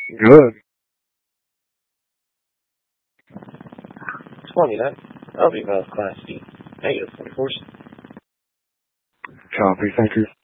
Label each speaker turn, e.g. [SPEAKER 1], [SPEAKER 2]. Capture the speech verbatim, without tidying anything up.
[SPEAKER 1] Good.
[SPEAKER 2] twenty, that, that'll be above Class D. Negative forty-four.
[SPEAKER 1] Copy. Thank you.